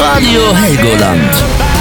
Radio Helgoland.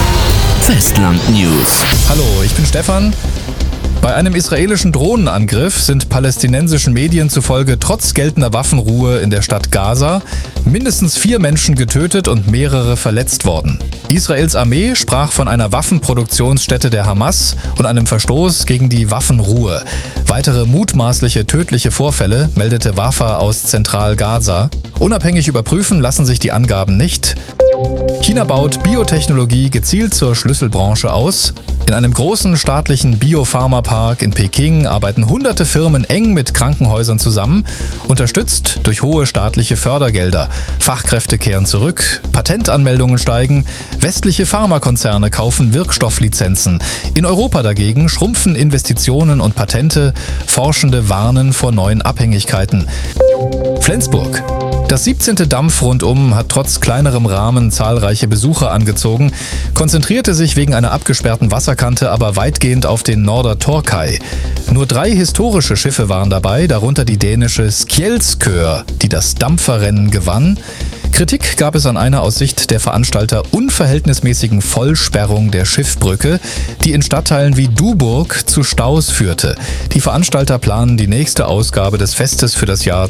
Festland News. Hallo, ich bin Stefan. Bei einem israelischen Drohnenangriff sind palästinensischen Medien zufolge trotz geltender Waffenruhe in der Stadt Gaza mindestens 4 Menschen getötet und mehrere verletzt worden. Israels Armee sprach von einer Waffenproduktionsstätte der Hamas und einem Verstoß gegen die Waffenruhe. Weitere mutmaßliche tödliche Vorfälle meldete Wafa aus Zentral-Gaza. Unabhängig überprüfen lassen sich die Angaben nicht. China baut Biotechnologie gezielt zur Schlüsselbranche aus. In einem großen staatlichen Biopharmapark in Peking arbeiten hunderte Firmen eng mit Krankenhäusern zusammen, unterstützt durch hohe staatliche Fördergelder. Fachkräfte kehren zurück, Patentanmeldungen steigen, westliche Pharmakonzerne kaufen Wirkstofflizenzen. In Europa dagegen schrumpfen Investitionen und Patente, Forschende warnen vor neuen Abhängigkeiten. Flensburg. Das 17. Dampfrundum hat trotz kleinerem Rahmen zahlreiche Besucher angezogen, konzentrierte sich wegen einer abgesperrten Wasserkante aber weitgehend auf den Norder Torkay. Nur 3 historische Schiffe waren dabei, darunter die dänische Skjelskør, die das Dampferrennen gewann. Kritik gab es an einer aus Sicht der Veranstalter unverhältnismäßigen Vollsperrung der Schiffbrücke, die in Stadtteilen wie Duburg zu Staus führte. Die Veranstalter planen die nächste Ausgabe des Festes für das Jahr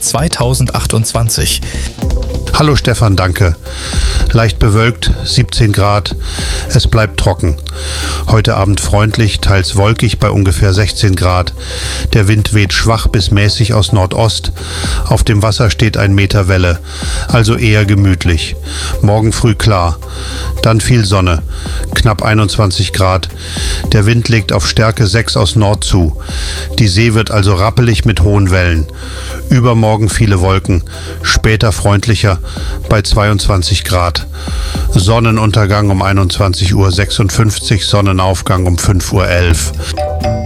2028. Hallo Stefan, danke. Leicht bewölkt, 17 Grad. Es bleibt trocken. Heute Abend freundlich, teils wolkig bei ungefähr 16 Grad. Der Wind weht schwach bis mäßig aus Nordost. Auf dem Wasser steht 1 Meter Welle, also eher gemütlich. Morgen früh klar. Dann viel Sonne, knapp 21 Grad. Der Wind legt auf Stärke 6 aus Nord zu. Die See wird also rappelig mit hohen Wellen. Übermorgen viele Wolken, später freundlicher bei 22 Grad. Sonnenuntergang um 21:56 Uhr, Sonnenaufgang um 5:11 Uhr.